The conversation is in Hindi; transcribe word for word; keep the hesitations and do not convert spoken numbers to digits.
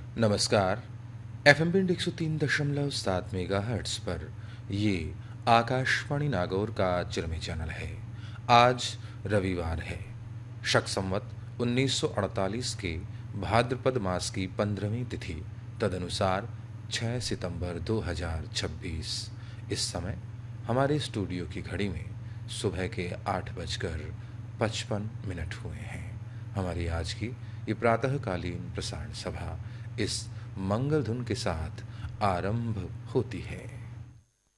नमस्कार। एफ एम पिंड एक सौ तीन दशमलव सात मेगा हर्ट्स पर ये आकाशवाणी नागौर का चिरमी चैनल है। आज रविवार है। शक संवत उन्नीस सौ अड़तालीस के भाद्रपद मास की पंद्रहवीं तिथि तदनुसार छह सितंबर दो हज़ार छब्बीस। इस समय हमारे स्टूडियो की घड़ी में सुबह के आठ बजकर पचपन मिनट हुए हैं। हमारी आज की ये प्रातःकालीन प्रसारण सभा इस मंगल धुन के साथ आरंभ होती है।